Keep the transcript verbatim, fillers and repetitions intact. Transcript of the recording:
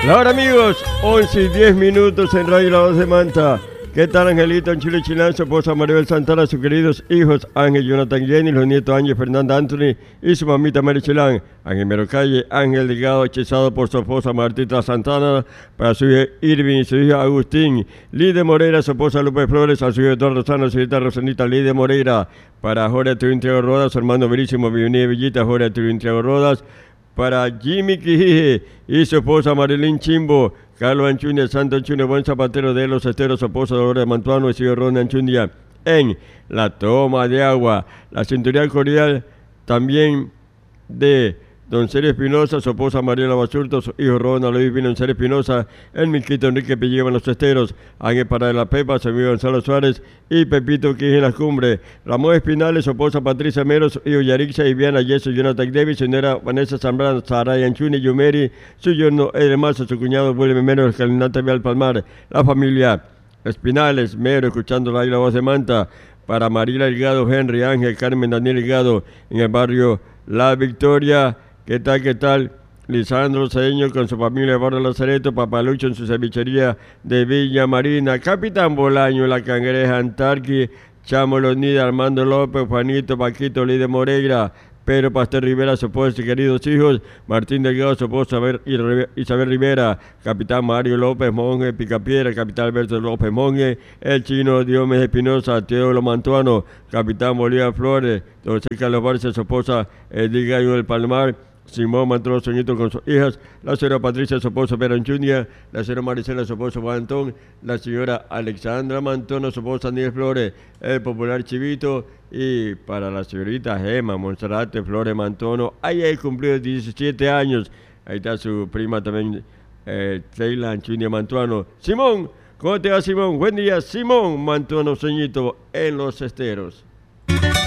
Ahora amigos, once y diez minutos en Radio La Voz de Manta. ¿Qué tal Angelito, en Chile Chilán, su esposa Maribel Santana, sus queridos hijos Ángel, Jonathan, Jenny, los nietos Ángel, Fernanda, Anthony y su mamita Mary Chilán? Ángel Merocalle, Ángel Delgado, hechizado por su esposa Martita Santana, para su hijo Irving y su hijo Agustín. Lide Moreira, su esposa Lupe Flores, a su hijo Eduardo Sano, su hija Rosanita Lide Moreira. Para Jorge Turín Triago Rodas, su hermano Verísimo Villuni Villita, Jorge Turín Triago Rodas. Para Jimmy Quijije y su esposa Marilyn Chimbo, Carlos Anchunia, Santo Anchunia, buen zapatero de los esteros, su esposa Dolores Mantuano y su hijo Ron Anchunia. En la toma de agua, la cinturía cordial también de Don Sergio Espinosa, su esposa Mariela Basurto, su hijo Ronald Luis Vino Sergio Espinosa, el Milquito Enrique Pellejo en los esteros, Ángel Para de la Pepa, su amigo Gonzalo Suárez y Pepito Quijije en las cumbres. Ramón Espinales, su esposa Patricia Mero, su hijo Yarixa y Viana Yeso, Jonathan Davis, su señora Vanessa Zambrano, Saray Anchuni, Yumeri, su yerno Eder Mazo, su cuñado William Mero, el calinante Vial Palmar, la familia Espinales, Mero, escuchando la, la voz de Manta. Para Marila Delgado, Henry Ángel, Carmen Daniel Delgado, en el barrio La Victoria. ¿Qué tal, qué tal? Lisandro Cedeño con su familia de Barrio Lazareto, Papalucho en su cevichería de Villa Marina, Capitán Bolaño, La Cangreja, Antarqui, Chamo Lonida, Armando López, Juanito, Paquito, Lide Moreira, Pedro Pastor Rivera, su esposa y queridos hijos, Martín Delgado, su esposa Isabel Rivera, Capitán Mario López Monge, Picapiedra, Capitán Alberto López Monge, el chino Diomedes Espinosa, Teodoro Mantuano, Capitán Bolívar Flores, don Carlos Barcia, su esposa Edith Gallo del Palmar, Simón Mantrón Soñito con sus hijas, la señora Patricia, su esposo Pedro Anchunia, la señora Maricela, su esposo Juan Antón, la señora Alexandra Mantono, su esposa Daniel Flores, el popular Chivito, y para la señorita Gema Monserrate Flores Mantono, ahí hay cumplido diecisiete años, ahí está su prima también, eh, Sheila Anchunia Mantuano. Simón, ¿cómo te va Simón? Buen día, Simón Mantuano Soñito en los esteros.